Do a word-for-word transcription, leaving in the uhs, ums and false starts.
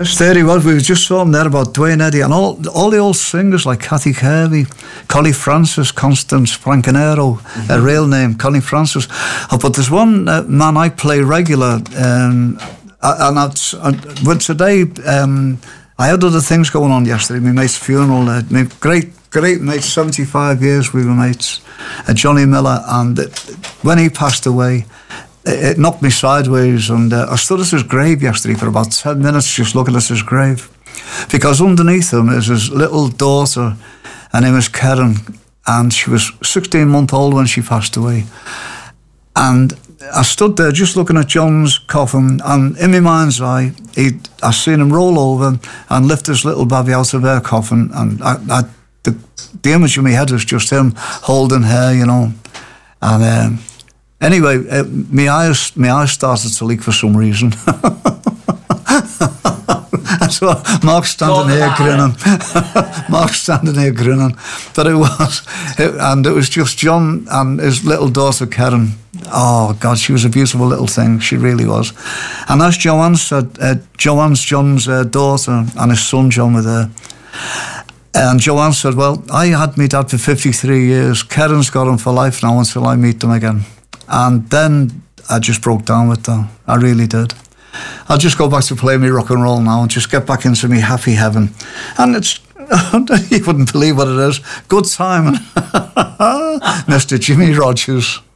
Yes, there he was. We were just talking there about Duane Eddy and all all the old singers like Kathy Kirby, Connie Francis, Constance Francanero, mm-hmm. her real name, Connie Francis. Oh, but there's one uh, man I play regular, um, and that's, uh, but today um, I had other things going on yesterday. My mate's funeral, uh, my great, great mate, seventy-five years we were mates, uh, Johnny Miller, and uh, when he passed away, it knocked me sideways, and uh, I stood at his grave yesterday for about ten minutes just looking at his grave, because underneath him is his little daughter. Her name is Karen, and she was sixteen months old when she passed away. And I stood there just looking at John's coffin, and in my mind's eye, he I seen him roll over and lift his little baby out of her coffin, and I, I, the, the image in my head was just him holding her, you know, and. Um, Anyway, uh, my eyes, my eyes started to leak for some reason. So Mark's standing here grinning. Mark's standing here grinning. But it was, it, and it was just John and his little daughter Karen. Oh God, she was a beautiful little thing. She really was. And as Joanne said, uh, Joanne's John's uh, daughter and his son John were there. And Joanne said, "Well, I had my dad for fifty-three years. Karen's got him for life now until I meet them again." And then I just broke down with that. I really did. I'll just go back to play me rock and roll now and just get back into me happy heaven. And it's, you wouldn't believe what it is. Good timing. Mister Jimmy Rogers.